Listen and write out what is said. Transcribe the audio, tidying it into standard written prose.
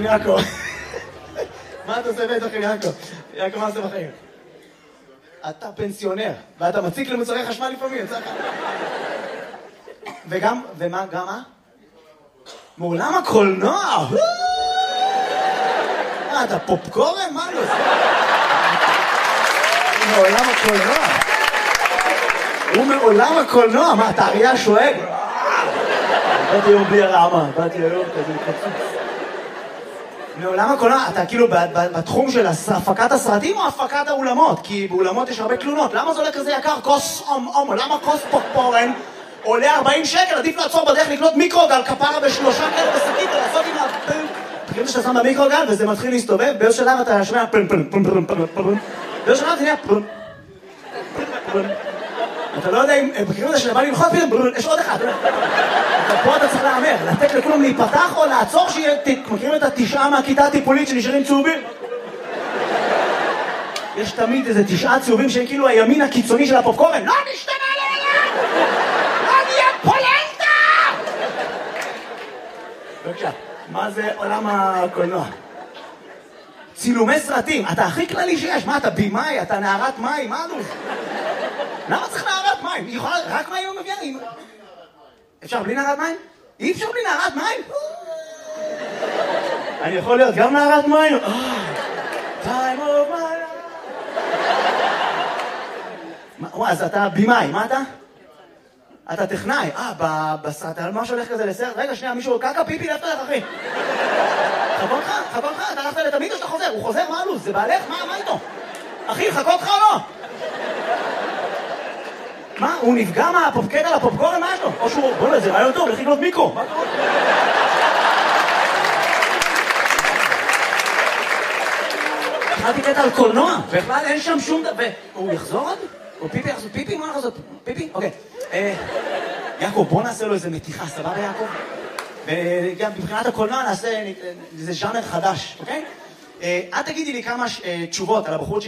עם יעקב? מה אתה עושה בטח עם יעקב? יעקב, מה עושה בחיים? אתה פנסיונר, ואתה מציק למוצרי חשמל לפעמים, יצא לך. וגם, ומה, גם מה? מעולם הקולנוע! אתה פופקורן? מה לא? מעולם הקולנוע. הוא מעולם הקולנוע, מה, אתה אריה שואג? באתי היום בלי הרעמה, באתי היום כזה קצוץ. מעולם הקולנוע, אתה כאילו בתחום של הפקת הסרטים או הפקת האולמות? כי באולמות יש הרבה תלונות. למה זה עולה כזה יקר? כוס למה כוס פופקורן עולה 40 שקל? עדיף לעצור בדרך לקנות מיקרוגל כפרה בשלושה כאלה בשקית ולעשות עם הפלם. תקראו שאתה שם במיקרוגל וזה מתחיל להסתובב, באיזו שלב אתה שומע פלם פלם פלם פלם פלם פלם. באיזו שלב זה נהיה פלם פלם. אתה לא יודע אם, בקריאות הזה שבא ללחוץ פתאום, יש עוד אחד. פה אתה צריך לאמר, לתת לכולם להיפתח או לעצור שיהיה, מכירים את התשעה מהכיתה הטיפולית שנשארים צהובים? יש תמיד איזה 9 צהובים שהם כאילו הימין הקיצוני של הפופקורן. לא נשתנה לעולם! לא נהיה פולנטה! בבקשה, מה זה עולם הקולנוע? צילומי סרטים, אתה הכי כללי שיש. מה, אתה בימאי, אתה נערת מים, מה נו? למה צריך נערת מים? היא יכולה, רק מים הוא מביאה? אפשר בלי נערת מים? אי אפשר בלי נערת מים? אני יכול להיות גם נערת מים? time of my life. אז אתה בימאי, מה אתה? אתה טכנאי. בסרט, על מה שהולך כזה לסרט? רגע, שנייה, מישהו קקה פיפי, לאפת לך, אחי. חכו לך, אתה הלכת לתמיד או שאתה חוזר? הוא חוזר, מה הלו"ז? זה בעלך? מה איתו? אחי, חכו לך או לא? מה? הוא נפגע מהפופקט על הפופקורן? מה יש לו? או שהוא... בוא נראה, זה רעיון טוב, לך לקנות מיקרו. מה קורה? התחלתי קטע על קולנוע, בכלל אין שם שום דבר... הוא יחזור עוד? או פיפי יחזור? פיפי? מה יחזור? פיפי? אוקיי. יעקב, בוא נעשה לו איזה מתיחה, סבבה יעקב? וגם מבחינת הקולנוע נעשה איזה ז'אנר חדש, אוקיי? את תגידי לי כמה תשובות על הבחור